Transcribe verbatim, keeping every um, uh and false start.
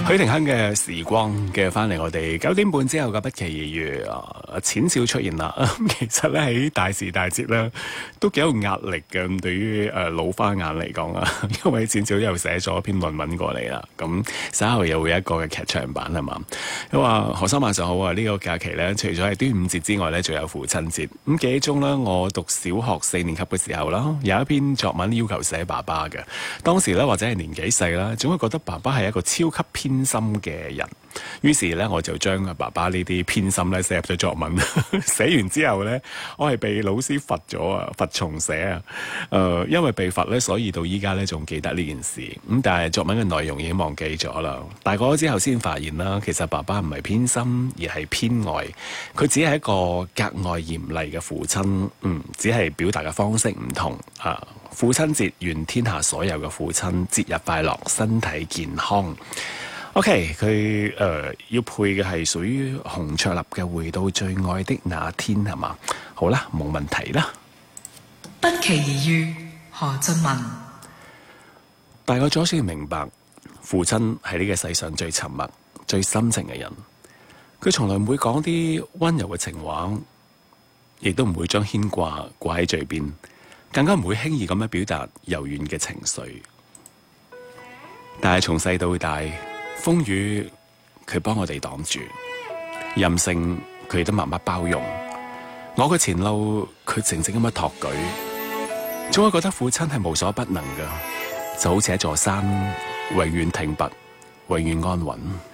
許廷鏗嘅時光嘅翻嚟，我哋九點半之後嘅不期而遇啊，淺笑出現啦。其實咧喺大時大節咧，都幾有壓力嘅。咁對於誒老花眼嚟講啊，因為淺笑又寫咗篇論文過嚟啦。咁稍後又會有一個嘅劇場版係嘛？佢話何生晚上好啊！呢、這個假期咧，除咗係端午節之外咧，仲有父親節。咁記憶中咧，我讀小學四年級嘅時候啦，有一篇作文要求寫爸爸嘅。當時咧或者係年紀細啦，總會覺得爸爸係一個超級偏心嘅人，於是咧我就將爸爸呢啲偏心咧寫入咗作文。寫完之後咧，我係被老師罰咗啊，罰重寫啊。誒、呃，因為被罰咧，所以到依家咧仲記得呢件事。咁但係作文嘅內容已經忘記咗啦。大個咗之後先發現啦，其實爸爸唔係偏心，而係偏愛。佢只係一個格外嚴厲嘅父親。嗯，只係表達嘅方式唔同啊。父親節，願天下所有嘅父親節日快樂，身體健康。OK， 佢誒、呃、要配嘅係屬於洪卓立嘅《回到最愛的那天》係嘛？好啦，冇問題啦。 不期而遇，何俊文。 大個咗先明白，父親係呢個世上最沉默、最深情嘅人。佢從來唔會講啲溫柔嘅情話，亦都唔會將牽掛掛喺嘴邊，更加唔會輕易咁樣表達柔軟嘅情緒。但係從細到大，風雨佢幫我哋擋住，任性佢都默默包容。我嘅前路佢靜靜咁樣托舉，總會覺得父親係無所不能㗎，就好似一座山，永遠挺拔，永遠安穩。